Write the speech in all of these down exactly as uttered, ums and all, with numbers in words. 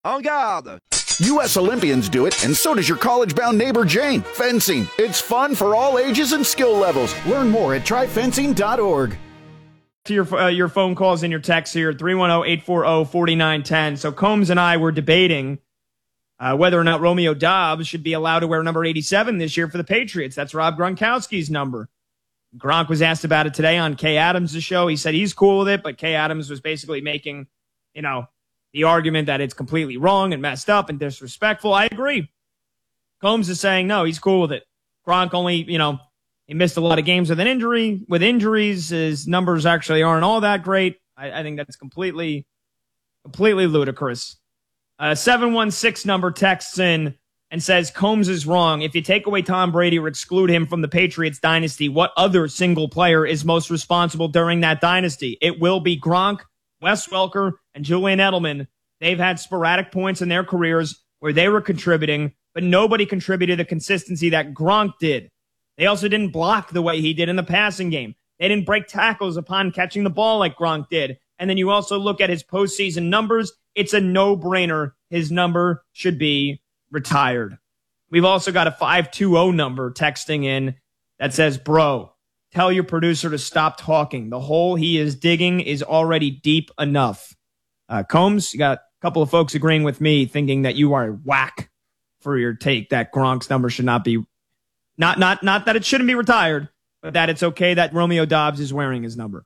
En garde! U S Olympians do it, and so does your college-bound neighbor Jane. Fencing. It's fun for all ages and skill levels. Learn more at try fencing dot org. To your uh, your phone calls and your texts here, three one zero, eight four zero, four nine one zero. So Combs and I were debating uh, whether or not Romeo Doubs should be allowed to wear number eighty-seven this year for the Patriots. That's Rob Gronkowski's number. Gronk was asked about it today on Kay Adams' show. He said he's cool with it, but Kay Adams was basically making, you know, the argument that it's completely wrong and messed up and disrespectful. I agree. Combs is saying, no, he's cool with it. Gronk only, you know, he missed a lot of games with an injury. With injuries, his numbers actually aren't all that great. I, I think that's completely, completely ludicrous. Uh, seven one six number texts in and says, Combs is wrong. If you take away Tom Brady or exclude him from the Patriots dynasty, what other single player is most responsible during that dynasty? It will be Gronk, Wes Welker, and Julian Edelman. They've had sporadic points in their careers where they were contributing, but nobody contributed the consistency that Gronk did. They also didn't block the way he did in the passing game. They didn't break tackles upon catching the ball like Gronk did. And then you also look at his postseason numbers. It's a no-brainer. His number should be retired. We've also got a five two zero number texting in that says, bro, tell your producer to stop talking. The hole he is digging is already deep enough. Uh, Combs, you got a couple of folks agreeing with me, thinking that you are whack for your take that Gronk's number should not be, not not not that it shouldn't be retired, but that it's okay that Romeo Doubs is wearing his number.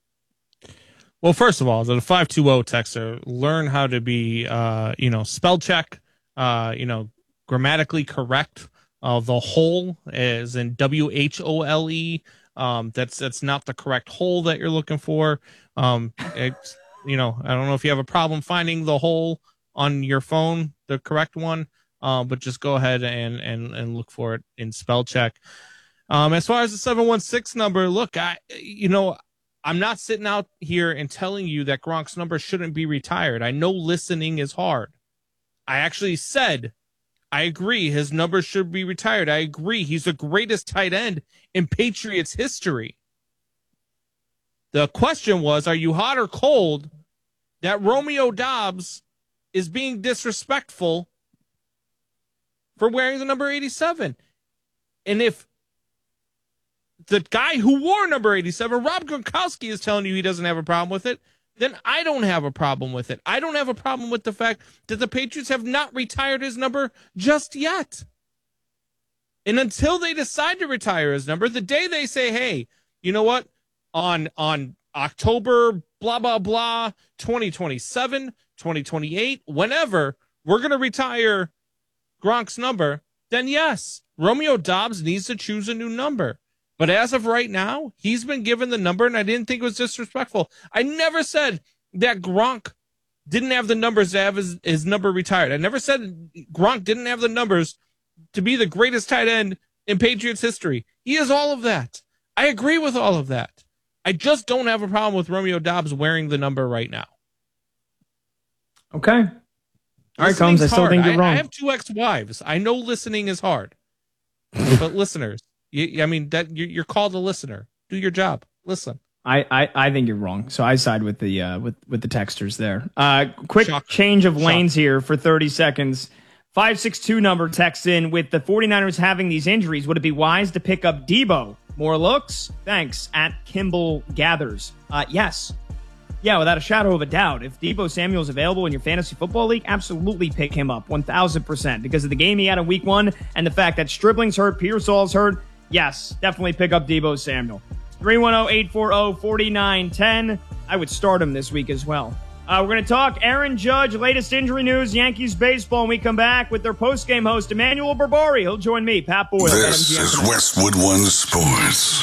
Well, first of all, the five two zero texter, learn how to be, uh, you know, spell check, uh, you know, grammatically correct. Uh, the hole is in W H O L E. Um, that's that's not the correct hole that you're looking for. Um, it's, you know, I don't know if you have a problem finding the hole on your phone, the correct one, uh, but just go ahead and, and, and look for it in spell check. Um, as far as the seven one six number, look, I, you know, I'm not sitting out here and telling you that Gronk's number shouldn't be retired. I know listening is hard. I actually said, I agree his number should be retired. I agree he's the greatest tight end in Patriots history. The question was, are you hot or cold that Romeo Doubs is being disrespectful for wearing the number eighty-seven? And if the guy who wore number eighty-seven, Rob Gronkowski, is telling you he doesn't have a problem with it, then I don't have a problem with it. I don't have a problem with the fact that the Patriots have not retired his number just yet. And until they decide to retire his number, the day they say, hey, you know what? On on October, blah, blah, blah, twenty twenty-seven, twenty twenty-eight, whenever, we're going to retire Gronk's number, then yes, Romeo Doubs needs to choose a new number. But as of right now, he's been given the number, and I didn't think it was disrespectful. I never said that Gronk didn't have the numbers to have his, his number retired. I never said Gronk didn't have the numbers to be the greatest tight end in Patriots history. He is all of that. I agree with all of that. I just don't have a problem with Romeo Doubs wearing the number right now. Okay. All right, Combs, I still think you're wrong. I, I have two ex-wives. I know listening is hard. But listeners, you, I mean, that you're, you're called a listener. Do your job. Listen. I, I, I think you're wrong. So I side with the uh, with, with the texters there. Uh, quick Shock. change of lanes Shock. here for thirty seconds. five six two number texts in, with the 49ers having these injuries, would it be wise to pick up Debo? More looks? Thanks, at Kimball Gathers. Uh, yes. Yeah, without a shadow of a doubt. If Debo Samuel's available in your fantasy football league, absolutely pick him up, one thousand percent. Because of the game he had in week one and the fact that Stribling's hurt, Pearsall's hurt, yes, definitely pick up Debo Samuel. three one zero, eight four zero, four nine one zero. I would start him this week as well. Uh, we're going to talk Aaron Judge, latest injury news, Yankees baseball, when we come back with their post-game host, Emmanuel Barbari. He'll join me, Pat Boyle. This is Westwood One Sports.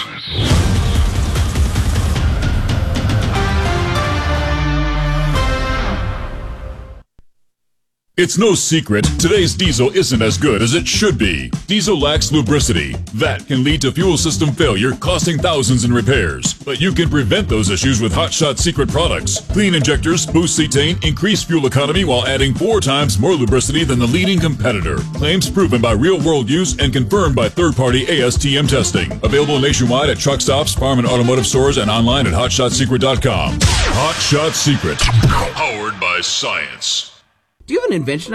It's no secret, today's diesel isn't as good as it should be. Diesel lacks lubricity. That can lead to fuel system failure, costing thousands in repairs. But you can prevent those issues with Hot Shot Secret products. Clean injectors, boost cetane, increase fuel economy while adding four times more lubricity than the leading competitor. Claims proven by real-world use and confirmed by third-party A S T M testing. Available nationwide at truck stops, farm and automotive stores, and online at hot shot secret dot com. Hot Shot Secret. Powered by science. Do you have an invention